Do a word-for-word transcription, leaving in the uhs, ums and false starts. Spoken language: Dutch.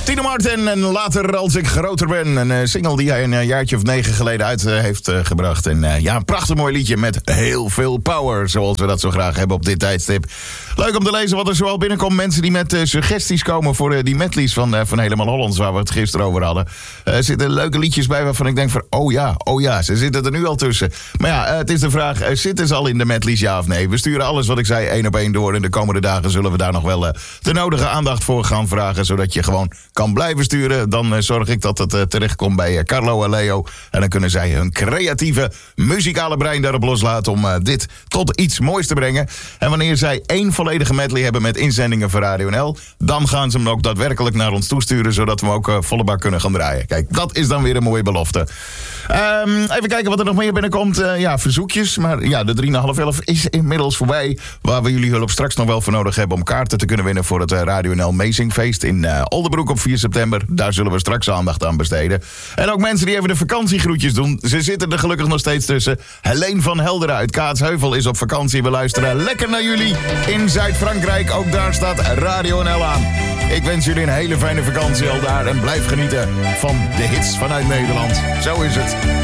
Tino Martin en Later als ik groter ben. Een uh, single die hij een uh, jaartje of negen geleden uit uh, heeft uh, gebracht. En uh, ja, een prachtig mooi liedje met heel veel power. Zoals we dat zo graag hebben op dit tijdstip. Leuk om te lezen wat er zoal binnenkomt. Mensen die met uh, suggesties komen voor uh, die medleys van, uh, van Helemaal Hollands. Waar we het gisteren over hadden. Er uh, zitten leuke liedjes bij waarvan ik denk van... Oh ja, oh ja, ze zitten er nu al tussen. Maar ja, uh, het is de vraag. Uh, zitten ze al in de medleys, ja of nee? We sturen alles wat ik zei één op één door. En de komende dagen zullen we daar nog wel uh, de nodige aandacht voor gaan vragen. Zodat je gewoon kan blijven sturen. Dan uh, zorg ik dat het uh, terechtkomt bij uh, Carlo en Leo. En dan kunnen zij hun creatieve muzikale brein daarop loslaten om uh, dit tot iets moois te brengen. En wanneer zij één volledige medley hebben met inzendingen voor Radio N L, dan gaan ze hem ook daadwerkelijk naar ons toesturen, zodat we hem ook uh, volle bak kunnen gaan draaien. Kijk, dat is dan weer een mooie belofte. Um, even kijken wat er nog meer binnenkomt. Uh, ja, verzoekjes. Maar ja, de drie na half elf is inmiddels voorbij. Waar we jullie hulp straks nog wel voor nodig hebben om kaarten te kunnen winnen voor het uh, Radio N L Amazingfeest in uh, Oldenbroek op vier september. Daar zullen we straks aandacht aan besteden. En ook mensen die even de vakantiegroetjes doen. Ze zitten er gelukkig nog steeds tussen. Helene van Helderen uit Kaatsheuvel is op vakantie. We luisteren lekker naar jullie in Zuid-Frankrijk. Ook daar staat Radio N L aan. Ik wens jullie een hele fijne vakantie al daar. En blijf genieten van de hits vanuit Nederland. Zo is het.